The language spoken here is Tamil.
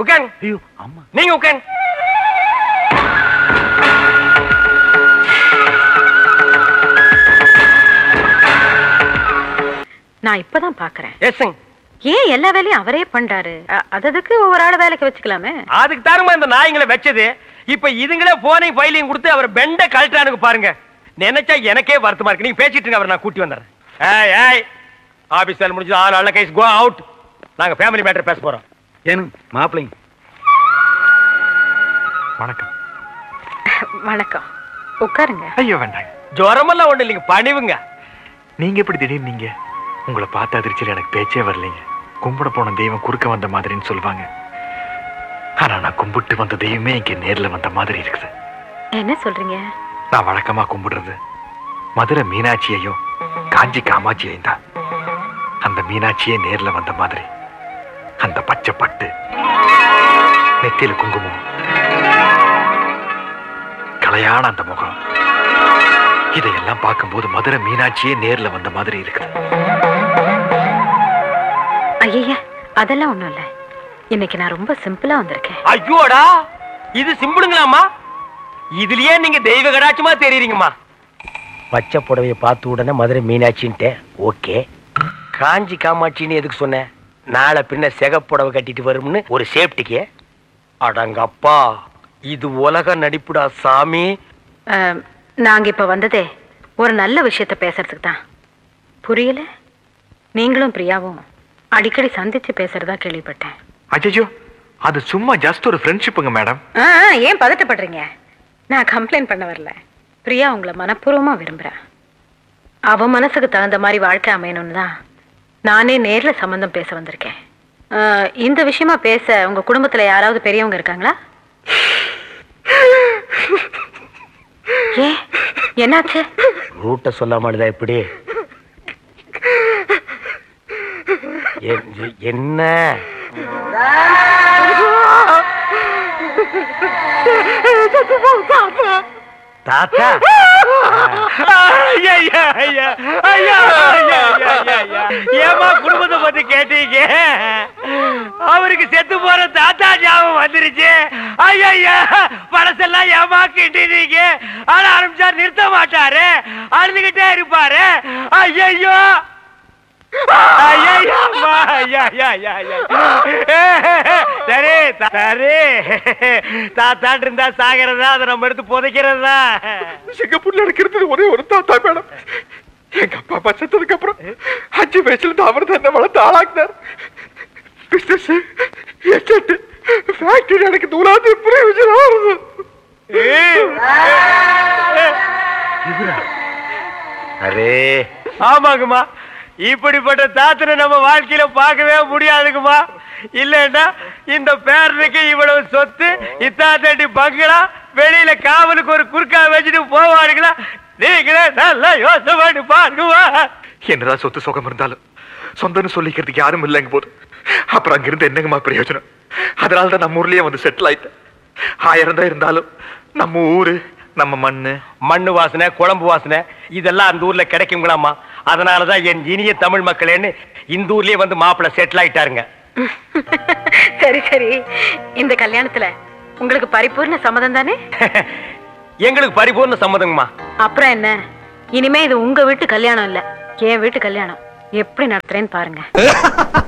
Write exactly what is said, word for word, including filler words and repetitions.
உட்காருங்க. ஐயோ அம்மா, நீங்க உட்காருங்க. நான் இப்பதான் பாக்குறேன். எஸ்ங்க. ஏன் எல்லா வேலையும் அவரே பண்றாரு? அதுக்கு ஒவ்வொரு ஆள வேலைக்கு வச்சுக்கலாமே. அதுக்கு தாருமா இந்த நாய்களை வச்சது. இப்ப இதுங்களே போனையும் ஃபைலையும் கொடுத்து அவர் பெண்ட கழட்டானுக்கு பாருங்க. நினைச்சா எனக்கே வருத்தமா இருக்கு. நீங்க பேசிட்டு இருங்க, அவர் நான் கூட்டி வந்துடுறேன். ஏய் ஏய், ஆபீஸ் வேலை முடிஞ்சது. ஆல் நல்ல கைஸ் கோ அவுட். நாங்க ஃபேமிலி மேட்டர் பேச போறோம். ஏனுங்க மாப்பிள்ளைங்க. வணக்கம். வணக்கம். உட்காருங்க. ஐயோ வேண்டாங்க. ஜுரமெல்லாம் ஒண்ணு இல்லைங்க, பணிவுங்க. நீங்க எப்படி திடீர்னு நீங்க? உங்களை பார்த்த அதிர்ச்சியில் எனக்கு பேச்சே வரலைங்க. கும்பிட போன தெய்வம் குறுக்க வந்த மாதிரின்னு சொல்லுவாங்க. ஆனா நான் கும்பிட்டு வந்த தெய்வமே இங்க நேர்ல வந்த மாதிரி இருக்குது. என்ன சொல்றீங்க? நான் வழக்கமா கும்பிடுறது மதுரை மீனாட்சியையும் காஞ்சி காமாட்சியையும் தான். அந்த மீனாட்சியே நேர்ல வந்த மாதிரி அந்த பச்சை பட்டு, நெத்தியில குங்குமம், கலையான அந்த முகம், இதையெல்லாம் பார்க்கும்போது மதுரை மீனாட்சியே நேர்ல வந்த மாதிரி இருக்கு. ஐயா, அதெல்லாம் ஒண்ணும் இல்ல. இன்னைக்கு நான் ரொம்ப சிம்பிளா வந்திருக்கேன். ஐயோடா, இது சிம்பிளுங்களாமா? இதுலயே நீங்க தெய்வ கடாட்சமா தெரியுறீங்கம்மா. பச்சை புடவைய பார்த்த உடனே மதுரை மீனாட்சின்ட்டு ஓகே. காஞ்சி காமாட்சின்னு எதுக்கு சொன்ன? நாளை பின்ன சிகப்புடவை கட்டிட்டு வரும்னு ஒரு சேஃப்டிக்கு. அடங்கப்பா, இது உலக நடிப்புடா சாமி. நாங்க இப்ப வந்ததே ஒரு நல்ல விஷயத்த பேசுறதுக்கு தான். புரியல? நீங்களும் பிரியாவும் அடிக்கடி சந்திச்சு பேசுறதா கேள்விப்பட்டேன். அஜயோ, அது சும்மா ஜஸ்ட் ஒரு ஃப்ரெண்ட்ஷிப்புங்க மேடம். ஏன் பதட்டப்படுறீங்க? நான் கம்ப்ளைண்ட் பண்ண வரல. பிரியா உங்களை மனப்பூர்வமா விரும்புறேன். அவ மனசுக்கு தகுந்த மாதிரி வாழ்க்கை அமையணும்னு தான் நானே நேர்ல சம்பந்தம் பேச வந்திருக்கேன். இந்த விஷயமா பேச உங்க குடும்பத்துல யாராவது பெரியவங்க இருக்காங்களா? ஏ, என்னாச்சு? ரூட்ட சொல்லாமடா எப்படி? என்ன தாத்தா? ஏமா குடும்பத்தை பத்தி கேட்டீங்க? அவருக்கு செத்து போற தாத்தா ஞாபகம் வந்துருச்சு. ஐயா, பழசெல்லாம் ஏமா கிட்டீங்க? ஆனா ஆரம்பிச்சா நிறுத்த மாட்டாரு, அழுதுகிட்டே இருப்பாரு. ஐயோ சரி சரி, தாத்தாட்டு இருந்தா சாகிறதா, அதை நம்ம எடுத்து புதைக்கிறதா? சிங்கப்பூர்ல இருக்கிறது ஒரே ஒரு தாத்தா மேடம். எங்க அப்பா அப்பா செத்ததுக்கு அப்புறம் அஞ்சு வயசுல அவர் தான் வளர்த்து ஆளாக்குனார். பிசினஸ், எஸ்டேட், ஃபேக்டரி எனக்கு தூளாது பிரயோஜனம். அரே ஆமாங்கம்மா, இப்படிப்பட்ட தாத்தனை நம்ம வாழ்க்கையில பார்க்கவே முடியாதுங்கம்மா. இல்லன்னா இந்த பேரனுக்கு இவ்வளவு சொத்து, இத்தாத்தடி பங்களா, வெளியில காவலுக்கு ஒரு குறுக்கா வச்சுட்டு போவாருங்களா? நீங்களே நல்லா யோசனை பண்ணி பாருங்கம்மா. என்னதான் சொத்து சுகம் இருந்தாலும் சொந்தன்னு சொல்லிக்கிறதுக்கு யாரும் இல்லைங்க போது அப்புறம் அங்கிருந்து என்னங்கம்மா பிரயோஜனம்? அதனாலதான் நம்ம ஊர்லயே வந்து செட்டில் ஆயிட்டேன். ஆயிரம் தான் இருந்தாலும் நம்ம ஊரு, நம்ம மண்ணு, மண்ணு வாசனை, குழம்பு வாசனை இதெல்லாம் அந்த ஊர்ல கிடைக்குங்களாமா. அதனாலதான் என் இனிய தமிழ் மக்களேன்னு இந்த ஊர்லயே வந்து மாப்பிள்ள செட்டில் ஆயிட்டாருங்க. சரி சரி, இந்த கல்யாணத்துல உங்களுக்கு பரிபூர்ண சம்மதம் தானே? எங்களுக்கு பரிபூர்ண சம்மதங்கம்மா. அப்புறம் என்ன, இனிமே இது உங்க வீட்டு கல்யாணம் இல்ல, என் வீட்டு கல்யாணம். எப்படி நடத்துறேன்னு பாருங்க.